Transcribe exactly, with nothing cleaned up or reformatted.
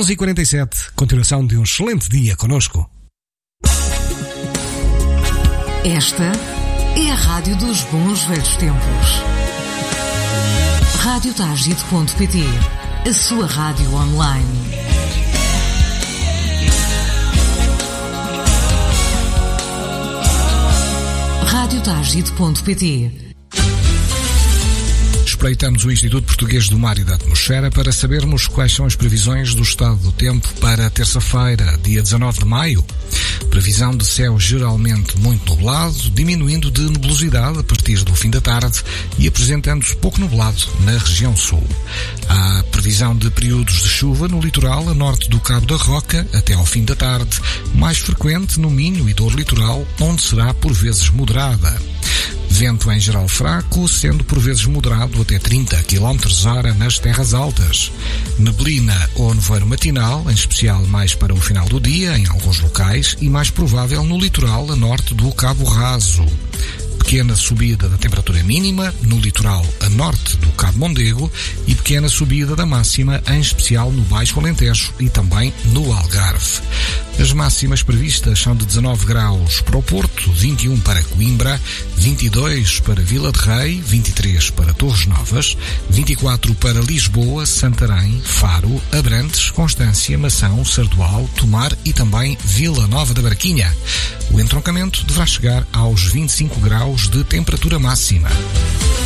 onze e quarenta e sete, continuação de um excelente dia connosco. Esta é a rádio dos bons velhos tempos. rádio tagite ponto pt, a sua rádio online. rádio tagite ponto pt. Espreitamos o Instituto Português do Mar e da Atmosfera para sabermos quais são as previsões do estado do tempo para terça-feira, dia dezanove de maio. Previsão de céu geralmente muito nublado, diminuindo de nebulosidade a partir do fim da tarde e apresentando-se pouco nublado na região sul. Há previsão de períodos de chuva no litoral a norte do Cabo da Roca até ao fim da tarde, mais frequente no Minho e Douro Litoral, onde será por vezes moderada. Vento em geral fraco, sendo por vezes moderado até trinta quilómetros hora nas terras altas. Neblina ou nevoeiro matinal, em especial mais para o final do dia, em alguns locais, e mais provável no litoral a norte do Cabo Raso. Pequena subida da temperatura mínima no litoral a norte do Cabo Mondego e pequena subida da máxima, em especial no Baixo Alentejo e também no Algarve. As máximas previstas são de dezanove graus para o Porto, vinte e um para Coimbra, vinte e dois para Vila de Rei, vinte e três para Torres Novas, vinte e quatro para Lisboa, Santarém, Faro, Abrantes, Constância, Mação, Sardual, Tomar e também Vila Nova da Barquinha. O entroncamento deverá chegar aos vinte e cinco graus de temperatura máxima.